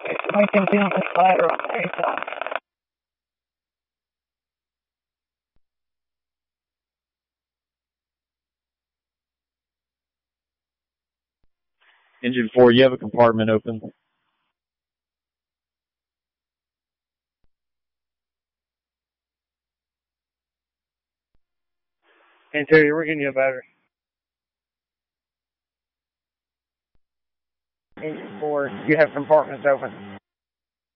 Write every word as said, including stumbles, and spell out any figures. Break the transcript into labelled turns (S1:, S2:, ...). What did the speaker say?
S1: I can feel the slider on the side.
S2: Engine four, you have a compartment open.
S3: Interior, we're getting you a battery. Engine four, you have compartments open.